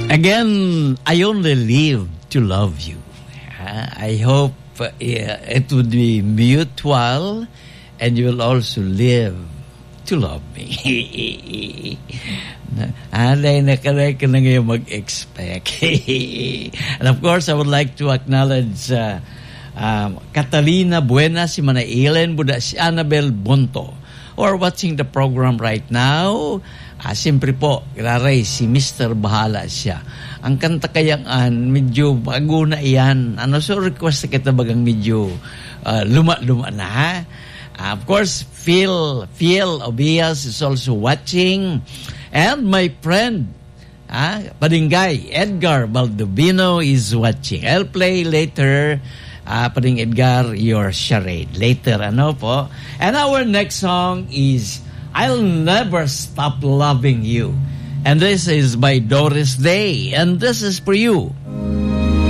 Again, I only live to love you. I hope it would be mutual and you will also live to love me. Alay na ka na ngayon mag-expect. And of course, I would like to acknowledge Catalina Buena, si Manailen Buda, si Annabel Bonto, who are watching the program right now. Siyempre po, graray, si Mr. Bahala siya. Ang kanta kayang medyo bago na iyan. So request kita bagang medyo luma-luma na, ha? Of course, Phil Obias is also watching. And my friend, Padingay, Edgar Baldovino is watching. I'll play later, Pading Edgar, your charade. Later, po? And our next song is I'll Never Stop Loving You. And this is by Doris Day. And this is for you.